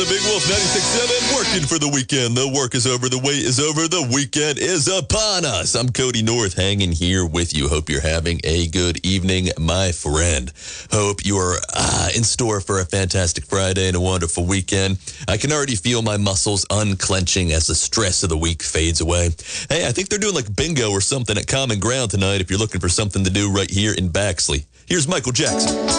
the Big Wolf 96.7, working for the weekend. The work is over, the wait is over, the weekend is upon us. I'm Cody North, hanging here with you. Hope you're having a good evening, my friend. Hope you are in store for a fantastic Friday and a wonderful weekend. I can already feel my muscles unclenching as the stress of the week fades away. Hey, I think they're doing like bingo or something at Common Ground tonight if you're looking for something to do right here in Baxley. Here's Michael Jackson.